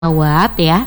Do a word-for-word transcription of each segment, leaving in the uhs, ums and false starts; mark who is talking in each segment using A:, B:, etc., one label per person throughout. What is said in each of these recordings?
A: kawat ya,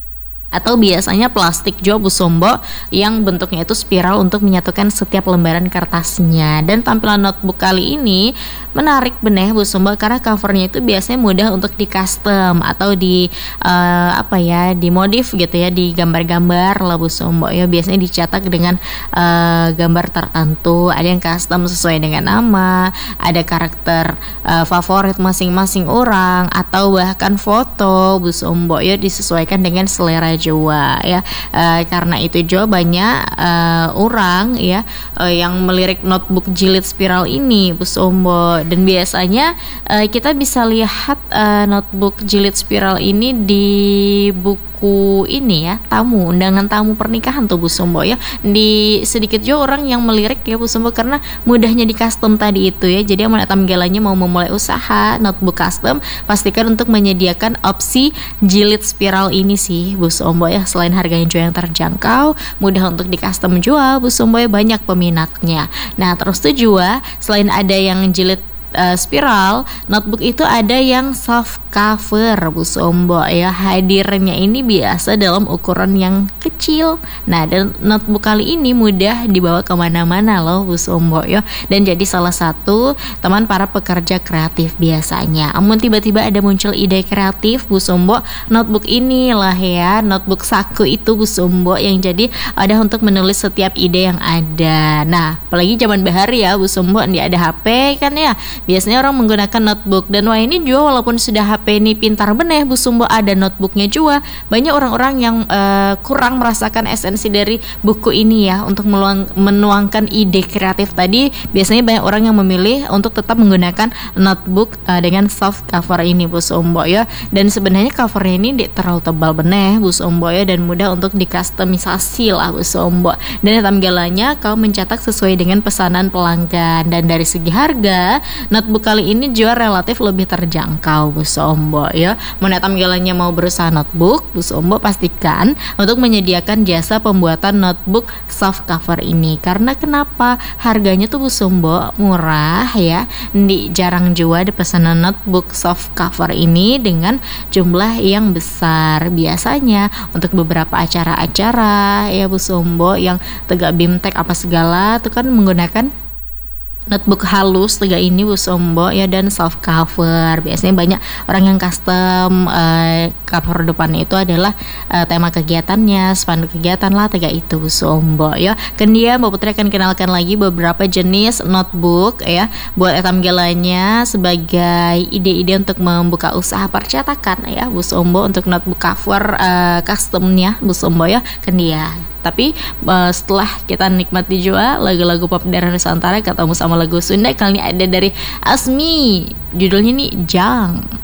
A: atau biasanya plastik juga Bu Sombo yang bentuknya itu spiral untuk menyatukan setiap lembaran kertasnya. Dan tampilan notebook kali ini menarik bener Bu Sombo karena covernya itu biasanya mudah untuk di custom atau di uh, apa ya dimodif gitu ya, di gambar-gambar lah Bu Sombo ya. Biasanya dicetak dengan uh, gambar tertentu, ada yang custom sesuai dengan nama, ada karakter uh, favorit masing-masing orang, atau bahkan foto Bu Sombo ya, disesuaikan dengan selera Jawa ya. E, karena itu juga banyak e, orang ya e, yang melirik notebook jilid spiral ini Bu Sombo, dan biasanya e, kita bisa lihat e, notebook jilid spiral ini di buku ini ya, tamu undangan tamu pernikahan tuh Bu Sombo ya. Di sedikit juga orang yang melirik ya Bu Sombo karena mudahnya di custom tadi itu ya. Jadi aman atam galanya mau memulai usaha notebook custom, pastikan untuk menyediakan opsi jilid spiral ini sih Bu Sombo ya. Selain harganya juga yang terjangkau, mudah untuk di custom jual Bu Sombo ya, banyak peminatnya. Nah terus tuh juga selain ada yang jilid Uh, spiral, notebook itu ada yang soft cover Bu Sombo ya. Hadirnya ini biasa dalam ukuran yang kecil. Nah dan notebook kali ini mudah dibawa kemana-mana loh Bu Sombo ya, dan jadi salah satu teman para pekerja kreatif biasanya. Amun tiba-tiba ada muncul ide kreatif Bu Sombo, notebook inilah ya, notebook saku itu Bu Sombo yang jadi ada untuk menulis setiap ide yang ada. Nah apalagi zaman bahari ya Bu Sombo, ini ada H P kan ya, biasanya orang menggunakan notebook. Dan wah ini juga walaupun sudah H P ini pintar bener Bu Sombo, ada notebooknya juga. Banyak orang-orang yang uh, kurang merasakan esensi dari buku ini ya, untuk meluang, menuangkan ide kreatif tadi. Biasanya banyak orang yang memilih untuk tetap menggunakan notebook uh, dengan soft cover ini Bu Sombo ya. Dan sebenarnya covernya ini tidak terlalu tebal bener Bu Sombo ya, dan mudah untuk dikustomisasi lah Bu Sombo. Dan tampilannya kau mencetak sesuai dengan pesanan pelanggan. Dan dari segi harga, notebook kali ini juga relatif lebih terjangkau Bu Sombo ya. Mau tampilannya mau berusaha notebook, Bu Sombo pastikan untuk menyediakan jasa pembuatan notebook soft cover ini. Karena kenapa? Harganya tuh Bu Sombo murah ya. Di jarang juga ada pesanan notebook soft cover ini dengan jumlah yang besar. Biasanya untuk beberapa acara-acara ya Bu Sombo yang tegak bimtek apa segala tuh kan menggunakan notebook halus tiga ini Bu Sombo ya, dan soft cover. Biasanya banyak orang yang custom uh, cover depannya itu adalah uh, tema kegiatannya, spanduk kegiatan lah tiga itu Bu Sombo ya. Kemudian Mbak Putri akan kenalkan lagi beberapa jenis notebook ya, buat etam gelanya sebagai ide-ide untuk membuka usaha percetakan ya Bu Sombo, untuk notebook cover uh, customnya Bu Sombo ya. Kemudian tapi uh, setelah kita nikmati juga lagu-lagu pop daerah Nusantara, ketemu sama lagu Sunda kali ini ada dari Asmi, judulnya nih Jang.